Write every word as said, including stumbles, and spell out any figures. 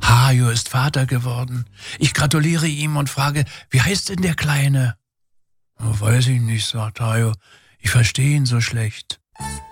Hajo ist Vater geworden. Ich gratuliere ihm und frage, wie heißt denn der Kleine? Oh, weiß ich nicht, sagt Hajo. Ich verstehe ihn so schlecht.